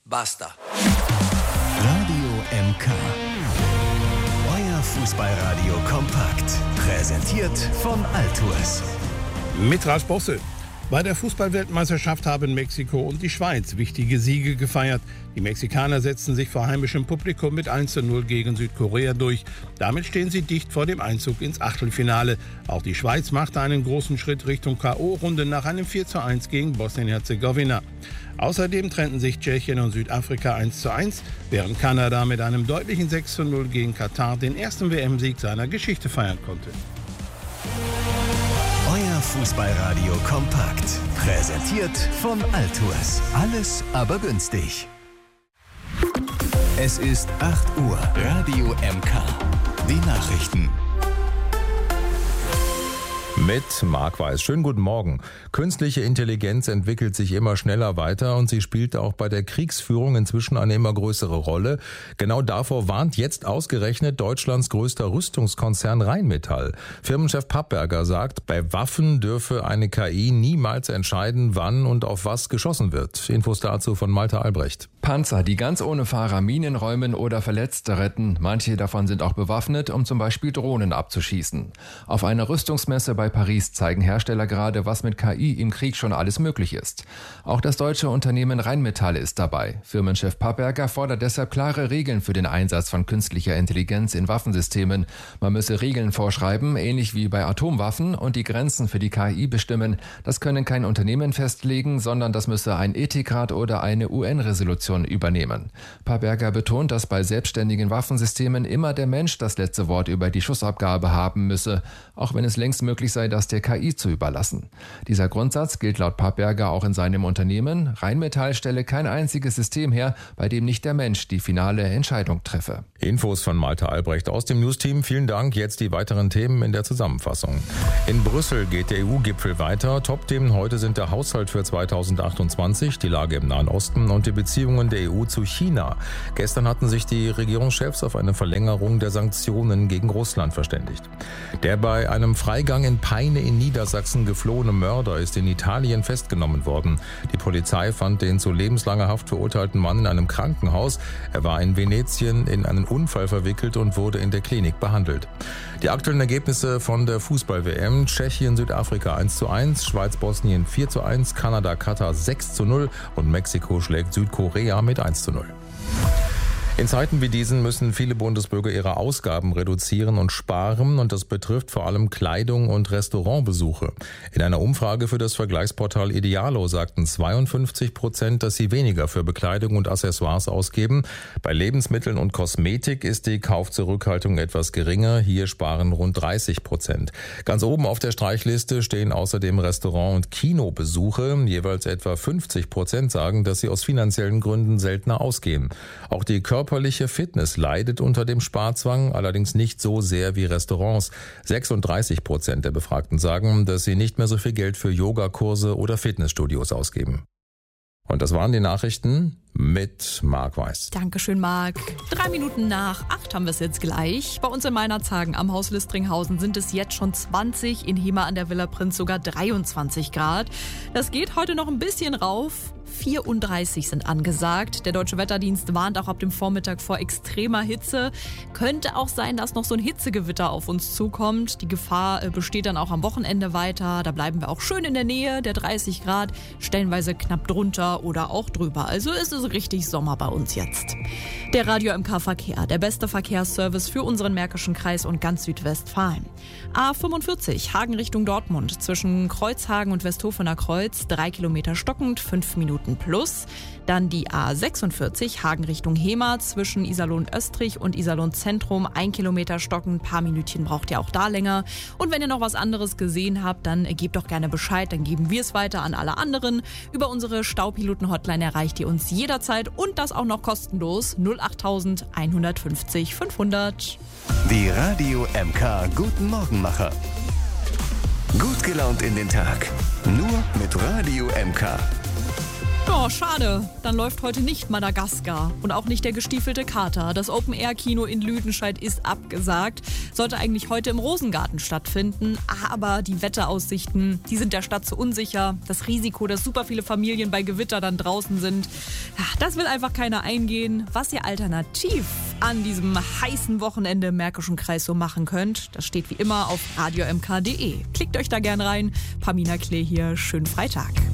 Basta. Radio MK. Euer Fußballradio kompakt. Präsentiert von Altours. Mit Ralf Bosse. Bei der Fußballweltmeisterschaft haben Mexiko und die Schweiz wichtige Siege gefeiert. Die Mexikaner setzten sich vor heimischem Publikum mit 1:0 gegen Südkorea durch. Damit stehen sie dicht vor dem Einzug ins Achtelfinale. Auch die Schweiz machte einen großen Schritt Richtung K.O.-Runde nach einem 4:1 gegen Bosnien-Herzegowina. Außerdem trennten sich Tschechien und Südafrika 1:1, während Kanada mit einem deutlichen 6:0 gegen Katar den ersten WM-Sieg seiner Geschichte feiern konnte. Euer Fußballradio kompakt. Präsentiert von Altours. Alles aber günstig. Es ist 8 Uhr. Radio MK. Die Nachrichten. Mit Marc Weiß. Schönen guten Morgen. Künstliche Intelligenz entwickelt sich immer schneller weiter und sie spielt auch bei der Kriegsführung inzwischen eine immer größere Rolle. Genau davor warnt jetzt ausgerechnet Deutschlands größter Rüstungskonzern Rheinmetall. Firmenchef Papperger sagt, bei Waffen dürfe eine KI niemals entscheiden, wann und auf was geschossen wird. Infos dazu von Malte Albrecht. Panzer, die ganz ohne Fahrer Minen räumen oder Verletzte retten. Manche davon sind auch bewaffnet, um zum Beispiel Drohnen abzuschießen. Auf einer Rüstungsmesse bei Paris zeigen Hersteller gerade, was mit KI im Krieg schon alles möglich ist. Auch das deutsche Unternehmen Rheinmetall ist dabei. Firmenchef Papperger fordert deshalb klare Regeln für den Einsatz von künstlicher Intelligenz in Waffensystemen. Man müsse Regeln vorschreiben, ähnlich wie bei Atomwaffen, und die Grenzen für die KI bestimmen. Das können kein Unternehmen festlegen, sondern das müsse ein Ethikrat oder eine UN-Resolution übernehmen. Papperger betont, dass bei selbstständigen Waffensystemen immer der Mensch das letzte Wort über die Schussabgabe haben müsse, auch wenn es längst möglich sei, das der KI zu überlassen. Dieser Grundsatz gilt laut Papperger auch in seinem Unternehmen. Rheinmetall stelle kein einziges System her, bei dem nicht der Mensch die finale Entscheidung treffe. Infos von Malte Albrecht aus dem Newsteam. Vielen Dank. Jetzt die weiteren Themen in der Zusammenfassung. In Brüssel geht der EU-Gipfel weiter. Top-Themen heute sind der Haushalt für 2028, die Lage im Nahen Osten und die Beziehungen der EU zu China. Gestern hatten sich die Regierungschefs auf eine Verlängerung der Sanktionen gegen Russland verständigt. Der bei einem Freigang in Peine in Niedersachsen geflohene Mörder ist in Italien festgenommen worden. Die Polizei fand den zu lebenslanger Haft verurteilten Mann in einem Krankenhaus. Er war in Venetien in einen Unfall verwickelt und wurde in der Klinik behandelt. Die aktuellen Ergebnisse von der Fußball-WM: Tschechien, Südafrika 1:1, Schweiz, Bosnien 4:1, Kanada, Katar 6:0 und Mexiko schlägt Südkorea mit 1:0. In Zeiten wie diesen müssen viele Bundesbürger ihre Ausgaben reduzieren und sparen, und das betrifft vor allem Kleidung und Restaurantbesuche. In einer Umfrage für das Vergleichsportal Idealo sagten 52%, dass sie weniger für Bekleidung und Accessoires ausgeben. Bei Lebensmitteln und Kosmetik ist die Kaufzurückhaltung etwas geringer. Hier sparen rund 30%. Ganz oben auf der Streichliste stehen außerdem Restaurant- und Kinobesuche. Jeweils etwa 50% sagen, dass sie aus finanziellen Gründen seltener ausgehen. Auch die körperliche Fitness leidet unter dem Sparzwang, allerdings nicht so sehr wie Restaurants. 36% der Befragten sagen, dass sie nicht mehr so viel Geld für Yogakurse oder Fitnessstudios ausgeben. Und das waren die Nachrichten mit Marc Weiß. Dankeschön, Marc. 3 Minuten nach 8 haben wir es jetzt gleich. Bei uns in Meinerzhagen am Haus Listringhausen sind es jetzt schon 20, in Hema an der Villa Prinz sogar 23 Grad. Das geht heute noch ein bisschen rauf. 34 sind angesagt. Der Deutsche Wetterdienst warnt auch ab dem Vormittag vor extremer Hitze. Könnte auch sein, dass noch so ein Hitzegewitter auf uns zukommt. Die Gefahr besteht dann auch am Wochenende weiter. Da bleiben wir auch schön in der Nähe der 30 Grad, stellenweise knapp drunter oder auch drüber. Also ist es richtig Sommer bei uns jetzt. Der Radio MK Verkehr, der beste Verkehrsservice für unseren Märkischen Kreis und ganz Südwestfalen. A45 Hagen Richtung Dortmund zwischen Kreuzhagen und Westhofener Kreuz 3 Kilometer stockend, 5 Minuten plus. Dann die A46 Hagen Richtung Hema zwischen Iserlohn-Östrich und Iserlohn-Zentrum 1 Kilometer stockend, ein paar Minütchen braucht ihr auch da länger. Und wenn ihr noch was anderes gesehen habt, dann gebt doch gerne Bescheid, dann geben wir es weiter an alle anderen. Über unsere Staupiloten-Hotline erreicht ihr uns jederzeit und das auch noch kostenlos 08000 150 500. Die Radio MK Guten Morgenmacher. Gut gelaunt in den Tag. Nur mit Radio MK. Oh, schade. Dann läuft heute nicht Madagaskar und auch nicht der gestiefelte Kater. Das Open-Air-Kino in Lüdenscheid ist abgesagt. Sollte eigentlich heute im Rosengarten stattfinden. Aber die Wetteraussichten, die sind der Stadt zu unsicher. Das Risiko, dass super viele Familien bei Gewitter dann draußen sind, das will einfach keiner eingehen. Was ihr alternativ an diesem heißen Wochenende im Märkischen Kreis so machen könnt, das steht wie immer auf radiomk.de. Klickt euch da gern rein. Pamina Klee hier. Schönen Freitag.